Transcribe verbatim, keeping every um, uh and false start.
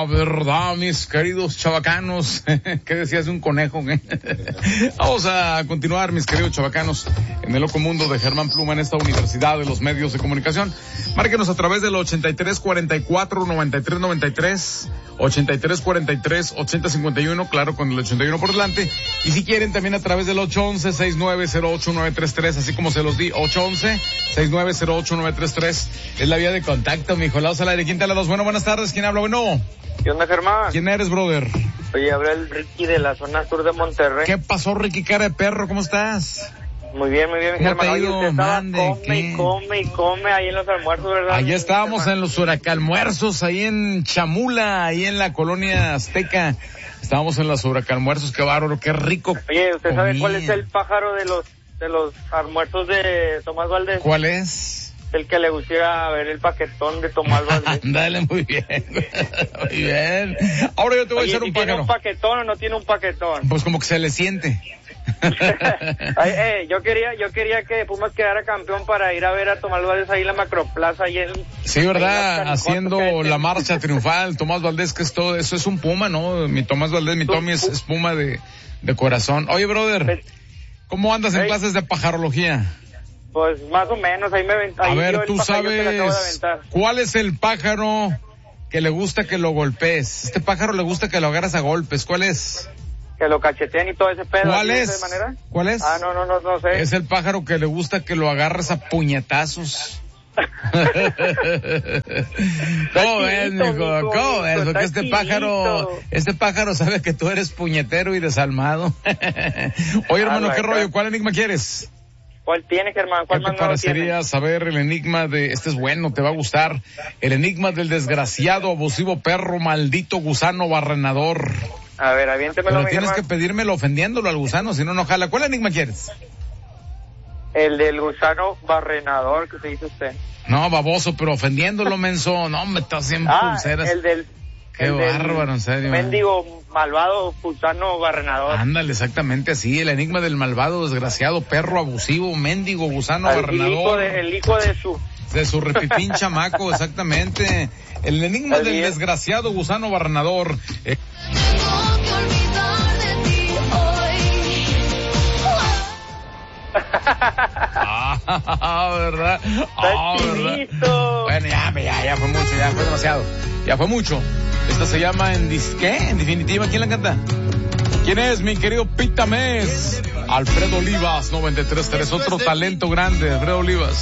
Ah, verdad, mis queridos chavacanos. ¿Qué decías de un conejo? Vamos a continuar, mis queridos chavacanos, en el loco mundo de Germán Pluma en esta Universidad de los Medios de Comunicación. Márquenos a través del ochenta y tres cuarenta y cuatro noventa y tres noventa y tres, ochenta y tres cuarenta y tres ochenta cincuenta y uno, claro, con el ochenta y uno por delante. Y si quieren, también a través del ocho once sesenta y nueve cero ocho nueve tres tres, así como se los di, ocho once sesenta y nueve cero ocho nueve tres tres, es la vía de contacto, mi hijo. Laos al aire, Quinta la dos. Bueno, buenas tardes, ¿quién habla? Bueno. ¿Qué onda, Germán? ¿Quién eres, brother? Oye, habla el Ricky de la zona sur de Monterrey. ¿Qué pasó, Ricky, cara de perro? ¿Cómo estás? Muy bien, muy bien, ¿Cómo Germán. te ha Oye, ido? usted estaba Mande, come ¿qué? y come y come ahí en los almuerzos, ¿verdad? Allá estábamos Germán? en los huracalmuerzos, ahí en Chamula, ahí en la colonia Azteca. Estábamos en los huracalmuerzos, qué bárbaro, qué rico. Oye, ¿usted sabe comida. cuál es el pájaro de los de los almuerzos de Tomás Valdés? ¿Cuál es? El que le gustaría ver el paquetón de Tomás Valdés. Dale, muy bien. Muy bien. Ahora yo te voy Oye, a hacer ¿y un tiene pájaro. un paquetón o no tiene un paquetón? Pues como que se le siente. Ay, eh, yo quería yo quería que Pumas quedara campeón para ir a ver a Tomás Valdés ahí en la Macroplaza y en Sí, verdad, ahí en las haciendo canijotas. la marcha triunfal, Tomás Valdés, que es todo, eso es un puma, ¿no? Mi Tomás Valdés, mi Tommy es, es puma de, de corazón. Oye, brother, ¿cómo andas en Hey. clases de pajarología? Pues más o menos, ahí me ven- ahí A ver, dio el tú pajarillo que le acabo de sabes, aventar. ¿cuál es el pájaro que le gusta que lo golpees? Este pájaro le gusta que lo agarras a golpes, ¿cuál es? Que lo cacheteen y todo ese pedo. ¿Cuál ¿así de es? esa manera? ¿Cuál es? Ah, no, no, no, no sé. Es el pájaro que le gusta que lo agarres a puñetazos. ¿Cómo ves, chinito, mijo? mijo, ¿Cómo ves? está Porque este chinito. pájaro, este pájaro sabe que tú eres puñetero y desalmado. Oye, hermano, Ah, ¿qué no, rollo? acá. ¿Cuál enigma quieres? ¿Cuál tiene, Germán? ¿Qué ¿Cuál te más nuevo tiene? parecería saber el enigma de, este es bueno, te va a gustar, el enigma del desgraciado, abusivo perro, maldito gusano barrenador? A ver, aviéntemelo, Pero mi tienes que Germán. pedírmelo ofendiéndolo al gusano, si no, no jala. ¿Cuál enigma quieres? El del gusano barrenador que se dice usted. No, baboso, pero ofendiéndolo, menso. No, me estás haciendo Ah, pulseras. el del... Qué el del bárbaro, en serio. mendigo, malvado, gusano barrenador. Ándale, exactamente así, el enigma del malvado, desgraciado, perro abusivo, mendigo, gusano el, hijo barrenador. de, el hijo de su... De su repipín chamaco, exactamente. El enigma El del bien. desgraciado gusano barrenador. Eh, Ah, ¿verdad? Ah, ¿verdad? chinito. Bueno, ya, ya, ya fue mucho, ya fue demasiado. Ya fue mucho. Esta se llama en dis- ¿qué? En definitiva, ¿quién la canta? ¿Quién es, mi querido Pita Mes? Alfredo Olivas, noventa y tres tres, otro talento grande, Alfredo Olivas.